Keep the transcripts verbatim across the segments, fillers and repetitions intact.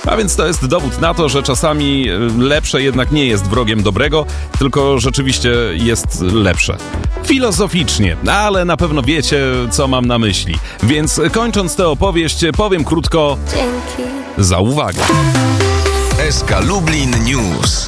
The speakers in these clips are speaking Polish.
A więc to jest dowód na to, że czasami lepsze jednak nie jest wrogiem dobrego, tylko rzeczywiście jest lepsze. Filozoficznie, ale na pewno wiecie, co mam na myśli. Więc kończąc tę opowieść, powiem krótko: dzięki za uwagę. S K Lublin News.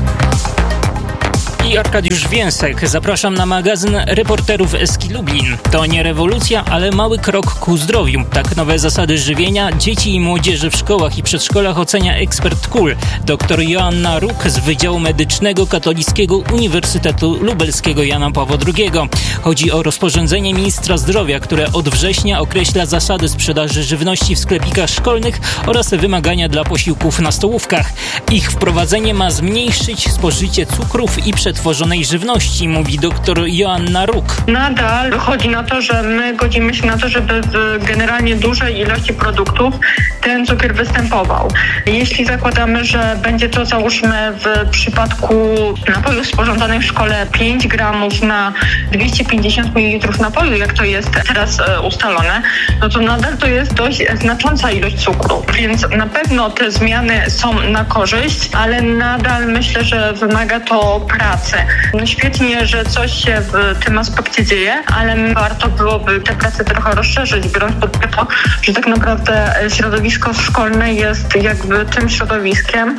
I Arkadiusz Więsek. Zapraszam na magazyn reporterów S K Lublin. To nie rewolucja, ale mały krok ku zdrowiu. Tak nowe zasady żywienia dzieci i młodzieży w szkołach i przedszkolach ocenia ekspert K U L, dr Joanna Róg z Wydziału Medycznego Katolickiego Uniwersytetu Lubelskiego Jana Pawła drugiego. Chodzi o rozporządzenie ministra zdrowia, które od września określa zasady sprzedaży żywności w sklepikach szkolnych oraz wymagania dla posiłków na stołówkach. Ich wprowadzenie ma zmniejszyć spożycie cukrów i przetworzonej żywności, mówi dr Joanna Róg. Nadal wychodzi na to, że my godzimy się na to, żeby w generalnie dużej ilości produktów ten cukier występował. Jeśli zakładamy, że będzie to, załóżmy, w przypadku napojów sporządzonych w szkole pięć gramów na dwieście pięćdziesiąt mililitrów napoju, jak to jest teraz ustalone, no to nadal to jest dość znacząca ilość cukru. Więc na pewno te zmiany są na korzyść, ale nadal myślę, że wymaga to pracy. No świetnie, że coś się w tym aspekcie dzieje, ale warto byłoby tę pracę trochę rozszerzyć, biorąc pod uwagę to, że tak naprawdę środowisko szkolne jest jakby tym środowiskiem,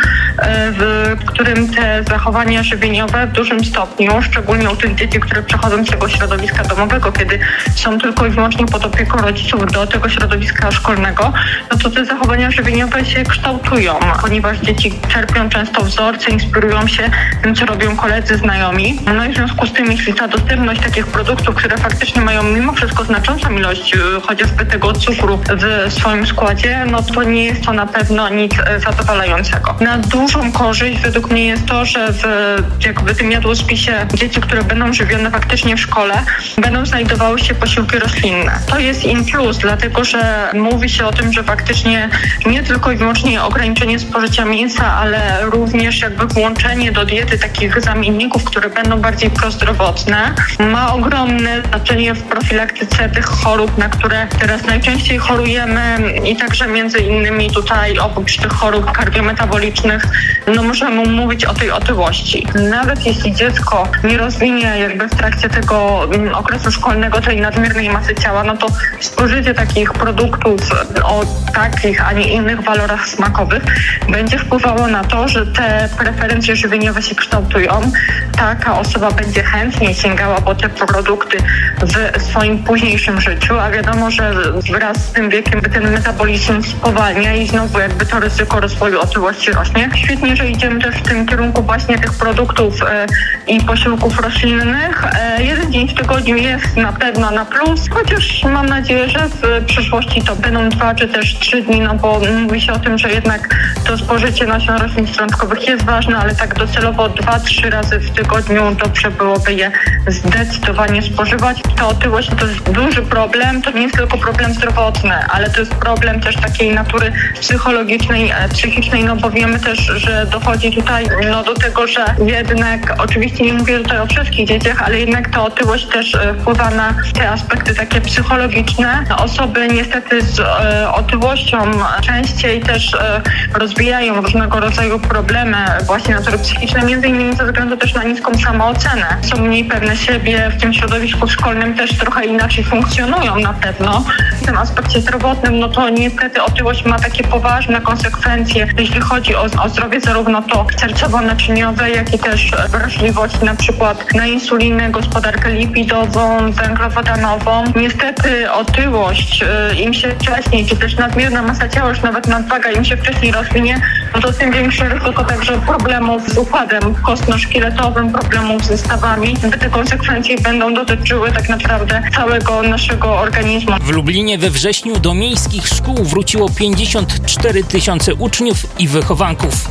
w którym te zachowania żywieniowe w dużym stopniu, szczególnie u tych dzieci, które przechodzą z tego środowiska domowego, kiedy są tylko i wyłącznie pod opieką rodziców do tego środowiska szkolnego, no to te zachowania żywieniowe się kształtują, ponieważ dzieci czerpią często wzorce, inspirują się tym, co robią koledzy, znajomi. No i w związku z tym, jeśli ta dostępność takich produktów, które faktycznie mają mimo wszystko znaczącą ilość chociażby tego cukru w swoim składzie, no to nie jest to na pewno nic zadowalającego. Na dużą korzyść według mnie jest to, że w jakby tym jadłospisie dzieci, które będą żywione faktycznie w szkole, będą znajdowały się posiłki roślinne. To jest in plus, dlatego że mówi się o tym, że faktycznie nie tylko i wyłącznie ograniczenie spożycia mięsa, ale również jakby włączenie do diety takich zamienników, które będą bardziej prozdrowotne, ma ogromne znaczenie w profilaktyce tych chorób, na które teraz najczęściej chorujemy i także między innymi tutaj oprócz tych chorób kardiometabolicznych, no możemy mówić o tej otyłości. Nawet jeśli dziecko nie rozwinie jakby w trakcie tego okresu szkolnego tej nadmiernej masy ciała, no to spożycie takich produktów o takich, a nie innych walorach smakowych będzie wpływało na to, że te preferencje żywieniowe się kształtują. Taka osoba będzie chętnie sięgała po te produkty w swoim późniejszym życiu, a wiadomo, że wraz z tym wiekiem ten metabolizm spowalnia i znowu jakby to ryzyko rozwoju otyłości rośnie. Świetnie, że idziemy też w tym kierunku właśnie tych produktów e, i posiłków roślinnych. E, jeden dzień w tygodniu jest na pewno na plus, chociaż mam nadzieję, że w przyszłości to będą dwa czy też trzy dni, no bo mówi się o tym, że jednak to spożycie nasion roślin strączkowych jest ważne, ale tak docelowo dwa, trzy razy w tygodniu dobrze byłoby je zdecydowanie spożywać. Ta otyłość to jest duży problem, to nie jest tylko problem zdrowotny, ale to jest problem też takiej natury psychologicznej, psychicznej, no bo wiemy też, że dochodzi tutaj no, do tego, że jednak, oczywiście nie mówię tutaj o wszystkich dzieciach, ale jednak ta otyłość też wpływa na te aspekty takie psychologiczne. Osoby niestety z e, otyłością częściej też e, rozwijają różnego rodzaju problemy właśnie natury psychicznej, między innymi ze względu też na niską samoocenę. Są mniej pewne siebie, w tym środowisku szkolnym też trochę inaczej funkcjonują na pewno. W tym aspekcie zdrowotnym, no to niestety otyłość ma takie poważne konsekwencje, jeśli chodzi o, o zdrowie zarówno to sercowo-naczyniowe, jak i też wrażliwość na przykład na insulinę, gospodarkę lipidową, węglowodanową. Niestety otyłość, im się wcześniej, czy też nadmierna masa ciała, już nawet nadwaga im się wcześniej rozwinie, no to tym większe ryzyko także problemów z układem kostno-szkieletowym, problemów ze stawami. Te konsekwencje będą dotyczyły tak naprawdę całego naszego organizmu. W Lublinie we wrześniu do miejskich szkół wróciło pięćdziesiąt cztery tysiące uczniów i wychowanków.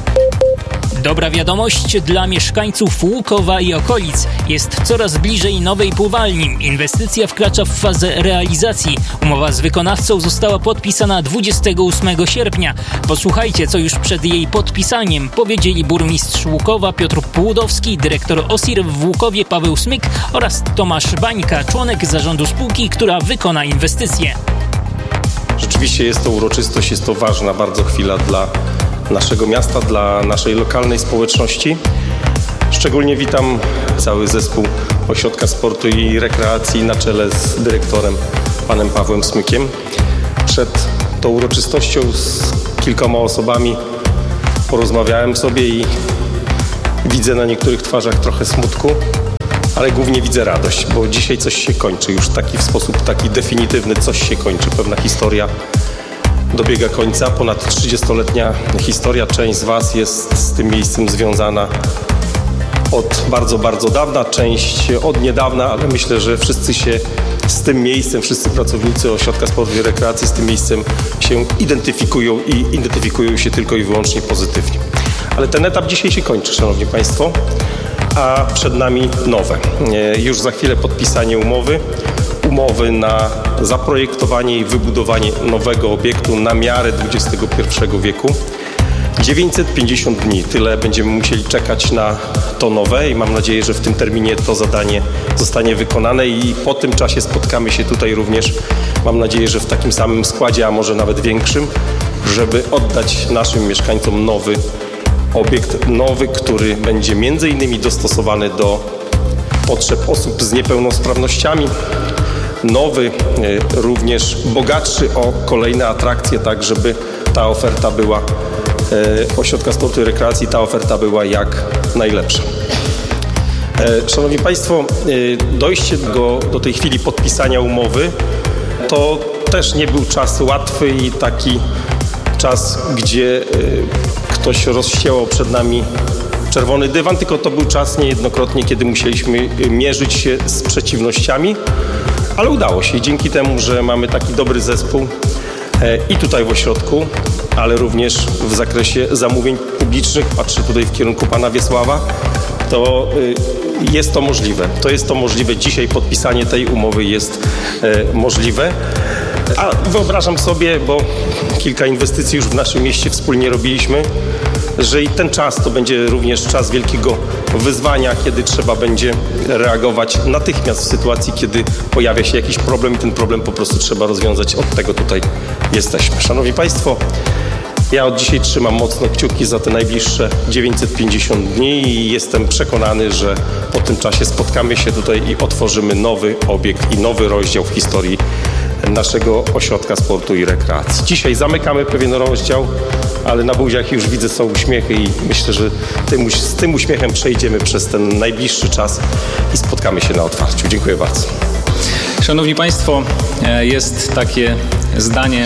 Dobra wiadomość dla mieszkańców Łukowa i okolic. Jest coraz bliżej nowej pływalni. Inwestycja wkracza w fazę realizacji. Umowa z wykonawcą została podpisana dwudziestego ósmego sierpnia. Posłuchajcie, co już przed jej podpisaniem powiedzieli burmistrz Łukowa Piotr Płudowski, dyrektor O S I R w Łukowie Paweł Smyk oraz Tomasz Bańka, członek zarządu spółki, która wykona inwestycję. Rzeczywiście jest to uroczystość, jest to ważna bardzo chwila dla naszego miasta, dla naszej lokalnej społeczności. Szczególnie witam cały zespół Ośrodka Sportu i Rekreacji na czele z dyrektorem panem Pawłem Smykiem. Przed tą uroczystością z kilkoma osobami porozmawiałem sobie i widzę na niektórych twarzach trochę smutku, ale głównie widzę radość, bo dzisiaj coś się kończy. Już taki w sposób taki definitywny coś się kończy. Pewna historia dobiega końca. Ponad trzydziestoletnia historia. Część z Was jest z tym miejscem związana od bardzo, bardzo dawna, część od niedawna, ale myślę, że wszyscy się z tym miejscem, wszyscy pracownicy Ośrodka Sportu i Rekreacji z tym miejscem się identyfikują i identyfikują się tylko i wyłącznie pozytywnie. Ale ten etap dzisiaj się kończy, Szanowni Państwo, a przed nami nowe. Już za chwilę podpisanie umowy. Umowy na zaprojektowanie i wybudowanie nowego obiektu na miarę dwudziestego pierwszego wieku. dziewięćset pięćdziesiąt dni, tyle będziemy musieli czekać na to nowe i mam nadzieję, że w tym terminie to zadanie zostanie wykonane i po tym czasie spotkamy się tutaj również, mam nadzieję, że w takim samym składzie, a może nawet większym, żeby oddać naszym mieszkańcom nowy obiekt, nowy, który będzie między innymi dostosowany do potrzeb osób z niepełnosprawnościami, nowy, również bogatszy o kolejne atrakcje, tak żeby ta oferta była Ośrodka Sportu i Rekreacji, ta oferta była jak najlepsza. Szanowni Państwo, dojście do, do tej chwili podpisania umowy to też nie był czas łatwy i taki czas, gdzie ktoś rozściełał przed nami czerwony dywan, tylko to był czas niejednokrotnie, kiedy musieliśmy mierzyć się z przeciwnościami, ale udało się dzięki temu, że mamy taki dobry zespół i tutaj w ośrodku, ale również w zakresie zamówień publicznych, patrzę tutaj w kierunku pana Wiesława, to jest to możliwe. To jest to możliwe. Dzisiaj podpisanie tej umowy jest możliwe. A wyobrażam sobie, bo kilka inwestycji już w naszym mieście wspólnie robiliśmy, że i ten czas to będzie również czas wielkiego wyzwania, kiedy trzeba będzie reagować natychmiast w sytuacji, kiedy pojawia się jakiś problem i ten problem po prostu trzeba rozwiązać. Od tego tutaj jesteśmy. Szanowni Państwo, ja od dzisiaj trzymam mocno kciuki za te najbliższe dziewięćset pięćdziesiąt dni i jestem przekonany, że po tym czasie spotkamy się tutaj i otworzymy nowy obiekt i nowy rozdział w historii naszego Ośrodka Sportu i Rekreacji. Dzisiaj zamykamy pewien rozdział, ale na buziach już widzę są uśmiechy i myślę, że tym, z tym uśmiechem przejdziemy przez ten najbliższy czas i spotkamy się na otwarciu. Dziękuję bardzo. Szanowni Państwo, jest takie zdanie: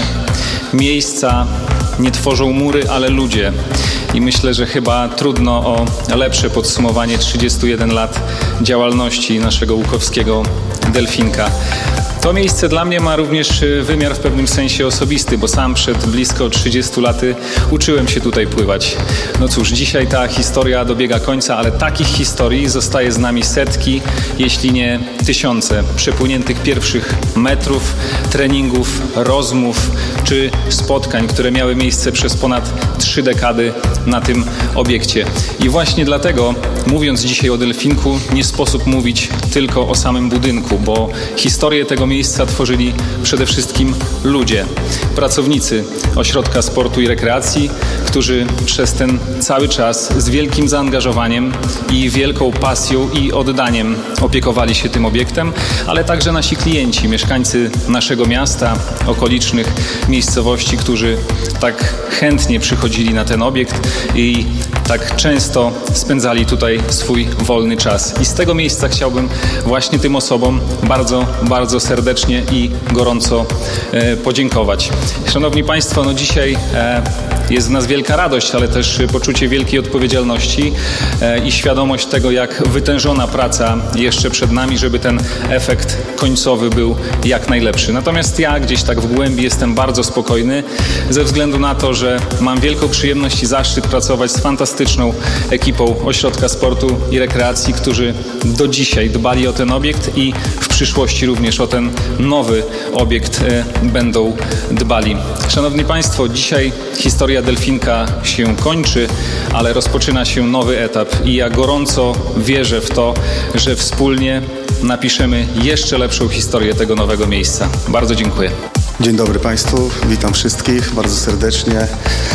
miejsca nie tworzą mury, ale ludzie. I myślę, że chyba trudno o lepsze podsumowanie trzydziestu jeden lat działalności naszego łukowskiego Delfinka. To miejsce dla mnie ma również wymiar w pewnym sensie osobisty, bo sam przed blisko trzydziestu laty uczyłem się tutaj pływać. No cóż, dzisiaj ta historia dobiega końca, ale takich historii zostaje z nami setki, jeśli nie tysiące przepłyniętych pierwszych metrów, treningów, rozmów czy spotkań, które miały miejsce przez ponad trzy dekady na tym obiekcie. I właśnie dlatego, mówiąc dzisiaj o Delfinku, nie sposób mówić tylko o samym budynku, bo historię tego miejsca tworzyli przede wszystkim ludzie, pracownicy Ośrodka Sportu i Rekreacji, którzy przez ten cały czas z wielkim zaangażowaniem i wielką pasją i oddaniem opiekowali się tym obiektem, ale także nasi klienci, mieszkańcy naszego miasta, okolicznych miejscowości, którzy tak chętnie przychodzili na ten obiekt i tak często spędzali tutaj swój wolny czas. I z tego miejsca chciałbym właśnie tym osobom bardzo, bardzo serdecznie i gorąco e, podziękować. Szanowni Państwo, no dzisiaj e, jest w nas wielka radość, ale też poczucie wielkiej odpowiedzialności e, i świadomość tego, jak wytężona praca jeszcze przed nami, żeby ten efekt końcowy był jak najlepszy. Natomiast ja gdzieś tak w głębi jestem bardzo spokojny ze względu na to, że mam wielką przyjemność i zaszczyt pracować z fantastyczną ekipą Ośrodka Sportu i Rekreacji, którzy do dzisiaj dbali o ten obiekt i w przyszłości również o ten nowy obiekt e, będą dbali. Szanowni Państwo, dzisiaj historia Delfinka się kończy, ale rozpoczyna się nowy etap i ja gorąco wierzę w to, że wspólnie napiszemy jeszcze lepszą historię tego nowego miejsca. Bardzo dziękuję. Dzień dobry Państwu, witam wszystkich bardzo serdecznie.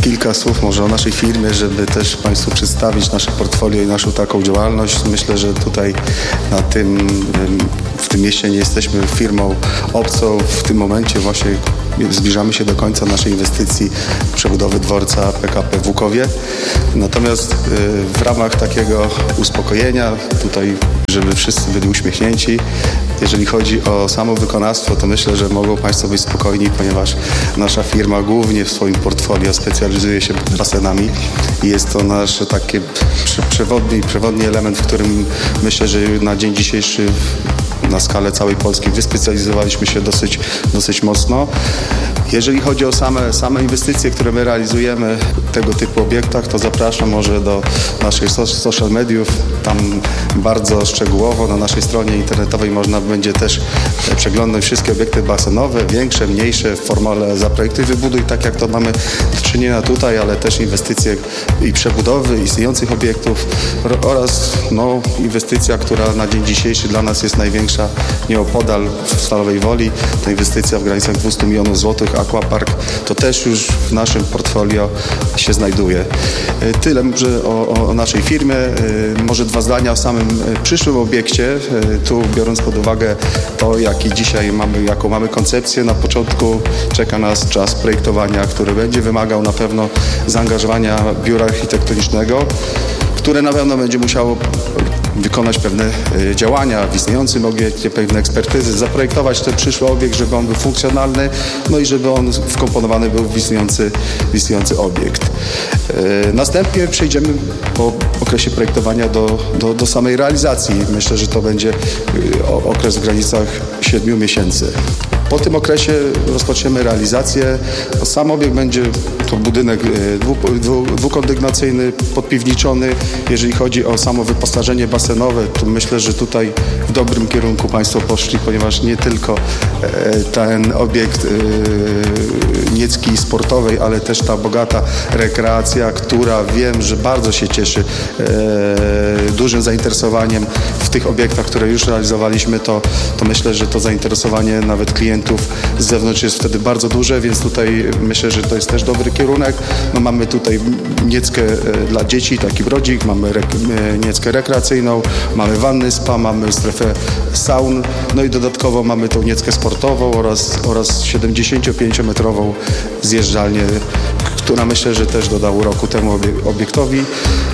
Kilka słów może o naszej firmie, żeby też Państwu przedstawić nasze portfolio i naszą taką działalność. Myślę, że tutaj na tym, w tym mieście nie jesteśmy firmą obcą. W tym momencie właśnie zbliżamy się do końca naszej inwestycji przebudowy dworca P K P w Łukowie. Natomiast w ramach takiego uspokojenia tutaj, żeby wszyscy byli uśmiechnięci, jeżeli chodzi o samo wykonawstwo, to myślę, że mogą Państwo być spokojni, ponieważ nasza firma głównie w swoim portfolio specjalizuje się basenami i jest to nasz taki przewodni, przewodni element, w którym myślę, że na dzień dzisiejszy na skalę całej Polski wyspecjalizowaliśmy się dosyć, dosyć mocno. Jeżeli chodzi o same, same inwestycje, które my realizujemy w tego typu obiektach, to zapraszam może do naszych social mediów. Tam bardzo szczegółowo na naszej stronie internetowej można będzie też przeglądać wszystkie obiekty basenowe, większe, mniejsze, w formule zaprojektuj, wybuduj, tak jak to mamy do czynienia tutaj, ale też inwestycje i przebudowy istniejących obiektów oraz no, inwestycja, która na dzień dzisiejszy dla nas jest największa nieopodal w Stalowej Woli. To inwestycja w granicach dwieście milionów złotych. Aquapark to też już w naszym portfolio się znajduje. Tyle może o, o naszej firmie. Może dwa zdania o samym przyszłym obiekcie. Tu biorąc pod uwagę to, jaki dzisiaj mamy, jaką mamy koncepcję, na początku czeka nas czas projektowania, który będzie wymagał na pewno zaangażowania biura architektonicznego, które na pewno będzie musiało wykonać pewne działania w istniejącym obiekcie, pewne ekspertyzy, zaprojektować ten przyszły obiekt, żeby on był funkcjonalny, no i żeby on wkomponowany był w istniejący, w istniejący obiekt. Następnie przejdziemy po okresie projektowania do, do, do samej realizacji. Myślę, że to będzie okres w granicach siedmiu miesięcy. Po tym okresie rozpoczniemy realizację. Sam obiekt będzie to budynek dwu, dwu, dwukondygnacyjny, podpiwniczony. Jeżeli chodzi o samo wyposażenie basenowe, to myślę, że tutaj w dobrym kierunku Państwo poszli, ponieważ nie tylko ten obiekt niecki sportowej, ale też ta bogata rekreacja, która wiem, że bardzo się cieszy dużym zainteresowaniem w tych obiektach, które już realizowaliśmy, to, to myślę, że to zainteresowanie nawet klientów z zewnątrz jest wtedy bardzo duże, więc tutaj myślę, że to jest też dobry kierunek. No, mamy tutaj nieckę dla dzieci, taki brodzik, mamy rek, nieckę rekreacyjną, mamy wanny spa, mamy strefę saun, no i dodatkowo mamy tą nieckę sportową oraz, oraz siedemdziesięciopięciometrową zjeżdżalnię, która myślę, że też doda uroku temu obiektowi.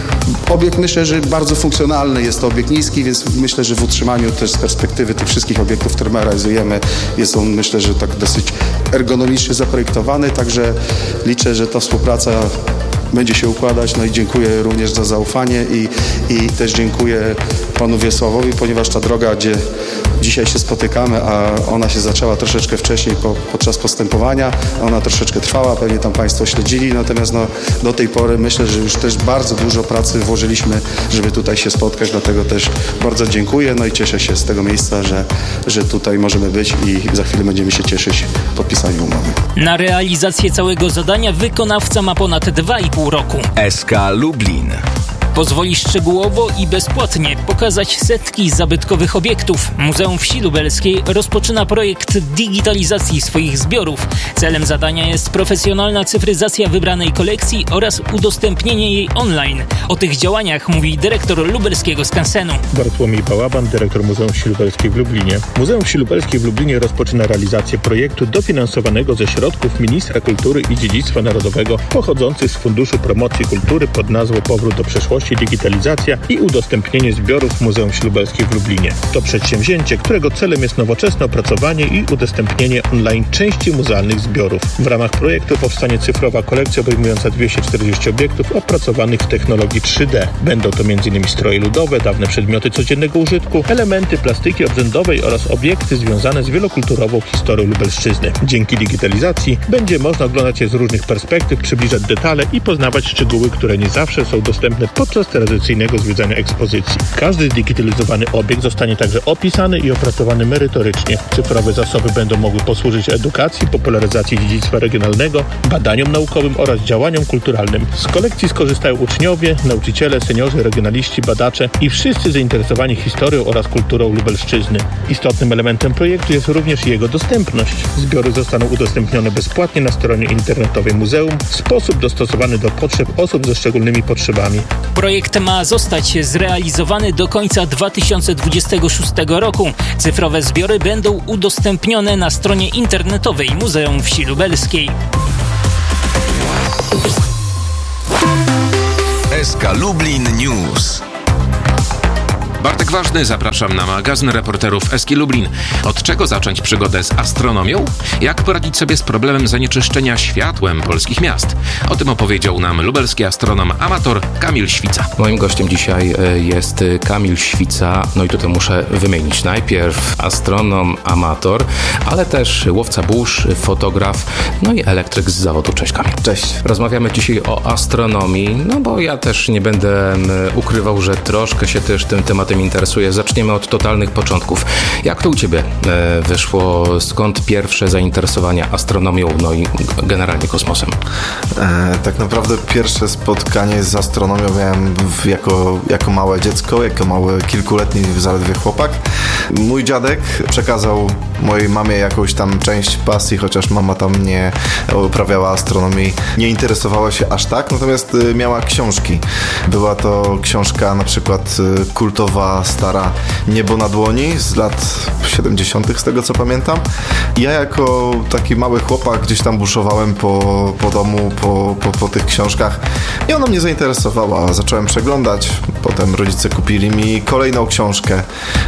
Obiekt myślę, że bardzo funkcjonalny, jest to obiekt niski, więc myślę, że w utrzymaniu też z perspektywy tych wszystkich obiektów, które my realizujemy, jest on myślę, że tak dosyć ergonomicznie zaprojektowany, także liczę, że ta współpraca będzie się układać. No i dziękuję również za zaufanie i, i też dziękuję panu Wiesławowi, ponieważ ta droga, gdzie dzisiaj się spotykamy, a ona się zaczęła troszeczkę wcześniej po, podczas postępowania, ona troszeczkę trwała, pewnie tam Państwo śledzili, natomiast no, do tej pory myślę, że już też bardzo dużo pracy włożyliśmy, żeby tutaj się spotkać, dlatego też bardzo dziękuję, no i cieszę się z tego miejsca, że, że tutaj możemy być i za chwilę będziemy się cieszyć podpisaniem umowy. Na realizację całego zadania wykonawca ma ponad dwa i pół roku. S K Lublin pozwoli szczegółowo i bezpłatnie pokazać setki zabytkowych obiektów. Muzeum Wsi Lubelskiej rozpoczyna projekt digitalizacji swoich zbiorów. Celem zadania jest profesjonalna cyfryzacja wybranej kolekcji oraz udostępnienie jej online. O tych działaniach mówi dyrektor lubelskiego skansenu. Bartłomiej Bałaban, dyrektor Muzeum Wsi Lubelskiej w Lublinie. Muzeum Wsi Lubelskiej w Lublinie rozpoczyna realizację projektu dofinansowanego ze środków Ministra Kultury i Dziedzictwa Narodowego pochodzących z Funduszu Promocji Kultury pod nazwą Powrót do przeszłości, digitalizacja i udostępnienie zbiorów Muzeum Wsi Lubelskiej w Lublinie. To przedsięwzięcie, którego celem jest nowoczesne opracowanie i udostępnienie online części muzealnych zbiorów. W ramach projektu powstanie cyfrowa kolekcja obejmująca dwieście czterdzieści obiektów opracowanych w technologii trzy D. Będą to między innymi stroje ludowe, dawne przedmioty codziennego użytku, elementy plastyki obrzędowej oraz obiekty związane z wielokulturową historią Lubelszczyzny. Dzięki digitalizacji będzie można oglądać je z różnych perspektyw, przybliżać detale i poznawać szczegóły, które nie zawsze są dostępne podczas podczas tradycyjnego zwiedzania ekspozycji. Każdy zdigitalizowany obiekt zostanie także opisany i opracowany merytorycznie. Cyfrowe zasoby będą mogły posłużyć edukacji, popularyzacji dziedzictwa regionalnego, badaniom naukowym oraz działaniom kulturalnym. Z kolekcji skorzystają uczniowie, nauczyciele, seniorzy, regionaliści, badacze i wszyscy zainteresowani historią oraz kulturą Lubelszczyzny. Istotnym elementem projektu jest również jego dostępność. Zbiory zostaną udostępnione bezpłatnie na stronie internetowej muzeum w sposób dostosowany do potrzeb osób ze szczególnymi potrzebami. Projekt ma zostać zrealizowany do końca dwa tysiące dwudziestego szóstego roku. Cyfrowe zbiory będą udostępnione na stronie internetowej Muzeum Wsi Lubelskiej. S K Lublin News. Bartek Ważny, zapraszam na magazyn reporterów S K Lublin. Od czego zacząć przygodę z astronomią? Jak poradzić sobie z problemem zanieczyszczenia światłem polskich miast? O tym opowiedział nam lubelski astronom amator Kamil Świca. Moim gościem dzisiaj jest Kamil Świca. No i tutaj muszę wymienić. Najpierw astronom, amator, ale też łowca burz, fotograf, no i elektryk z zawodu. Cześć, Kamil. Cześć. Rozmawiamy dzisiaj o astronomii, no bo ja też nie będę ukrywał, że troszkę się też tym tematem interesuje. Zaczniemy od totalnych początków. Jak to u Ciebie e, wyszło? Skąd pierwsze zainteresowania astronomią, no i generalnie kosmosem? E, tak naprawdę pierwsze spotkanie z astronomią miałem w, jako, jako małe dziecko, jako mały kilkuletni zaledwie chłopak. Mój dziadek przekazał mojej mamie jakąś tam część pasji, chociaż mama tam nie uprawiała astronomii, nie interesowała się aż tak, natomiast miała książki. Była to książka na przykład kultowa stara Niebo na dłoni z lat siedemdziesiątych z tego co pamiętam. Ja jako taki mały chłopak gdzieś tam buszowałem po, po domu, po, po, po tych książkach i ona mnie zainteresowała. Zacząłem przeglądać, potem rodzice kupili mi kolejną książkę,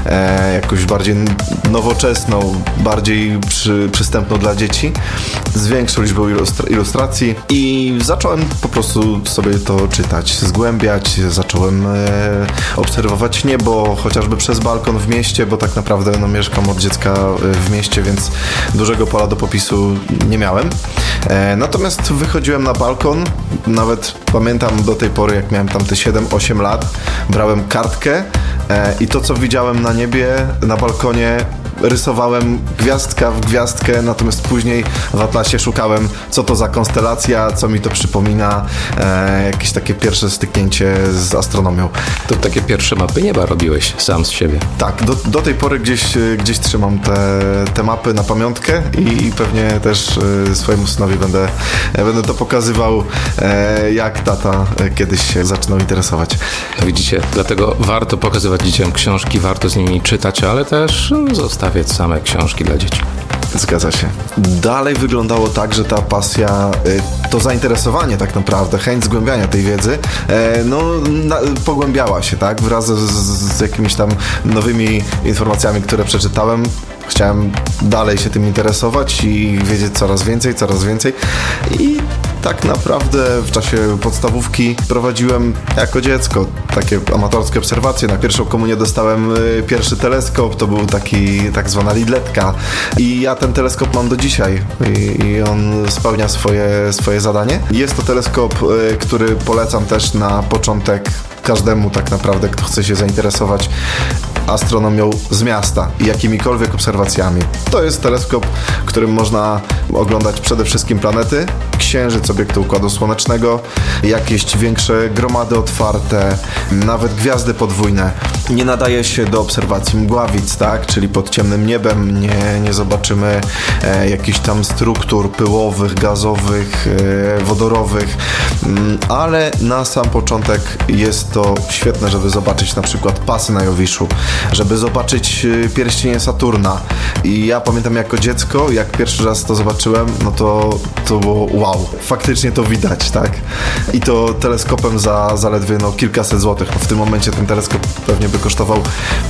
e, jakąś bardziej nowoczesną, bardziej przy, przystępną dla dzieci, z większą liczbą ilustra- ilustracji i zacząłem po prostu sobie to czytać, zgłębiać, zacząłem e, obserwować niebo, chociażby przez balkon w mieście, bo tak naprawdę no, mieszkam od dziecka w mieście, więc dużego pola do popisu nie miałem. E, natomiast wychodziłem na balkon, nawet pamiętam do tej pory, jak miałem tam te siedem osiem lat, brałem kartkę e, i to, co widziałem na niebie, na balkonie, rysowałem gwiazdka w gwiazdkę, natomiast później w atlasie szukałem, co to za konstelacja, co mi to przypomina, e, jakieś takie pierwsze styknięcie z astronomią. To takie pierwsze mapy nieba robiłeś sam z siebie? Tak, do, do tej pory gdzieś, gdzieś trzymam te, te mapy na pamiątkę i, i pewnie też e, swojemu synowi będę, e, będę to pokazywał, e, jak tata e, kiedyś się zaczynał interesować. Widzicie, dlatego warto pokazywać dzieciom książki, warto z nimi czytać, ale też no, zostawiać same książki dla dzieci. Zgadza się. Dalej wyglądało tak, że ta pasja, to zainteresowanie tak naprawdę, chęć zgłębiania tej wiedzy, no na, pogłębiała się, tak? Wraz z, z jakimiś tam nowymi informacjami, które przeczytałem, chciałem dalej się tym interesować i wiedzieć coraz więcej, coraz więcej i tak naprawdę w czasie podstawówki prowadziłem jako dziecko takie amatorskie obserwacje. Na pierwszą komunię dostałem pierwszy teleskop, to był taki tak zwana lidletka i ja ten teleskop mam do dzisiaj i, i on spełnia swoje, swoje zadanie. Jest to teleskop, który polecam też na początek każdemu tak naprawdę, kto chce się zainteresować astronomią z miasta i jakimikolwiek obserwacjami. To jest teleskop, którym można oglądać przede wszystkim planety, księżyc, obiekty Układu Słonecznego, jakieś większe gromady otwarte, nawet gwiazdy podwójne. Nie nadaje się do obserwacji mgławic, tak? Czyli pod ciemnym niebem nie, nie zobaczymy e, jakichś tam struktur pyłowych, gazowych, e, wodorowych, mm, ale na sam początek jest to świetne, żeby zobaczyć na przykład pasy na Jowiszu, żeby zobaczyć pierścienie Saturna. I ja pamiętam jako dziecko, jak pierwszy raz to zobaczyłem, no to, to było wow. Faktycznie to widać, tak? I to teleskopem za zaledwie no, kilkaset złotych. No, w tym momencie ten teleskop pewnie by kosztował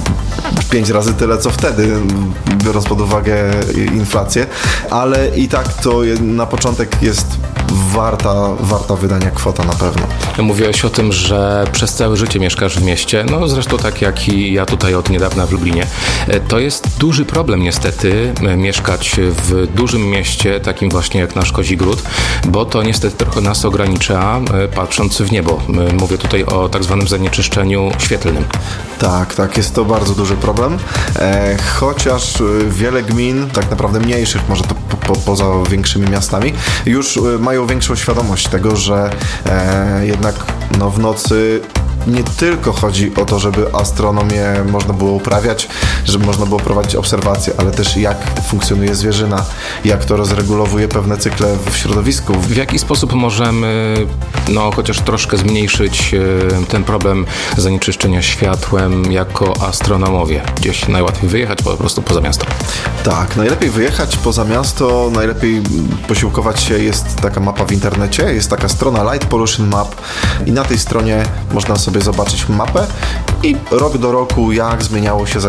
pięć razy tyle, co wtedy, biorąc pod uwagę inflację, ale i tak to na początek jest warta, warta wydania kwota na pewno. Mówiłeś o tym, że przez całe życie mieszkasz w mieście, no zresztą tak jak i ja tutaj od niedawna w Lublinie. To jest duży problem niestety mieszkać w dużym mieście, takim właśnie jak nasz Kozigród, bo to niestety trochę nas ogranicza, patrząc w niebo. Mówię tutaj o tak zwanym zanieczyszczeniu świetlnym. Tak, tak, jest to bardzo duży problem, e, chociaż wiele gmin, tak naprawdę mniejszych, może to po, po, poza większymi miastami, już mają większą świadomość tego, że e, jednak no, w nocy nie tylko chodzi o to, żeby astronomię można było uprawiać, żeby można było prowadzić obserwacje, ale też jak funkcjonuje zwierzyna, jak to rozregulowuje pewne cykle w środowisku. W jaki sposób możemy, no chociaż troszkę zmniejszyć ten problem zanieczyszczenia światłem jako astronomowie? Gdzieś najłatwiej wyjechać po prostu poza miasto. Tak, najlepiej wyjechać poza miasto, najlepiej posiłkować się, jest taka mapa w internecie, jest taka strona Light Pollution Map i na tej stronie można sobie zobaczyć mapę i rok do roku jak zmieniało się